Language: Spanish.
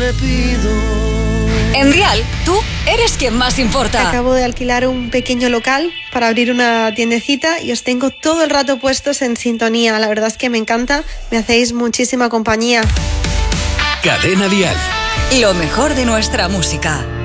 te pido. En Rial, tú eres quien más importa. Acabo de alquilar un pequeño local para abrir una tiendecita y os tengo todo el rato puestos en sintonía. La verdad es que me encanta, me hacéis muchísima compañía. Cadena Dial. Lo mejor de nuestra música.